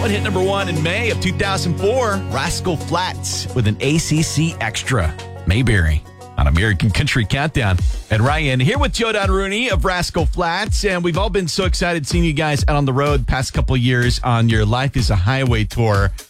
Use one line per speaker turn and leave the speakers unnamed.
one hit number one in May of 2004. Rascal Flatts with an ACC Extra. Mayberry on American Country Countdown. And Ryan here with Joe Don Rooney of Rascal Flatts. And we've all been so excited seeing you guys out on the road past couple years on your Life is a Highway tour.